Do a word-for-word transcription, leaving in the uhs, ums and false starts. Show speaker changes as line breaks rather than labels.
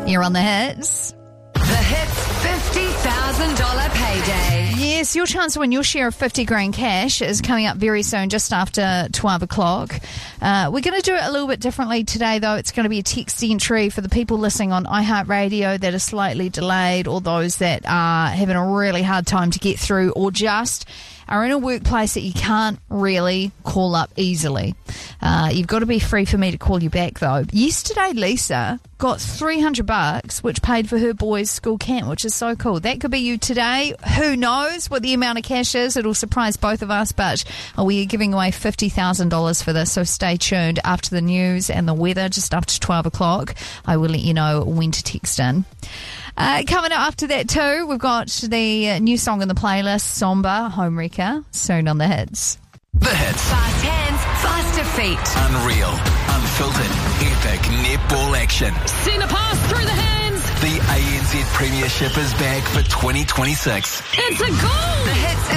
You're on the hits.
The Hits fifty thousand dollars payday.
Yes, your chance to win your share of fifty grand cash is coming up very soon, just after twelve o'clock. Uh, we're going to do it a little bit differently today, though. It's going to be a text entry for the people listening on iHeartRadio that are slightly delayed, or those that are having a really hard time to get through, or just are in a workplace that you can't really call up easily. Uh, you've got to be free for me to call you back, though. Yesterday, Lisa got three hundred bucks, which paid for her boys' school camp, which is so cool. That could be you today. Who knows what the amount of cash is? It'll surprise both of us, but we are giving away fifty thousand dollars for this, so stay tuned. After the news and the weather, just after twelve o'clock, I will let you know when to text in. Uh, coming up after that too, we've got the new song in the playlist, Somber, Homewrecker, soon on the hits.
The Hits.
Fast hands, faster feet.
Unreal, unfiltered, epic netball action.
Send a pass through the hands.
The A N Z Premiership is back for twenty twenty-six.
It's a goal. The Hits